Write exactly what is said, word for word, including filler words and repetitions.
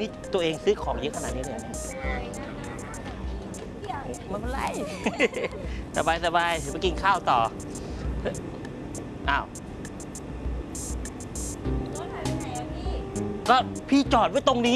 นี่ตัวเองซื้อของเยอะขนาดนี้เลยเนี่ยไม่เป็นไร สบายสบายเดี๋ยวไปกินข้าวต่ออ้าวก็พี่จอดไว้ตรงนี้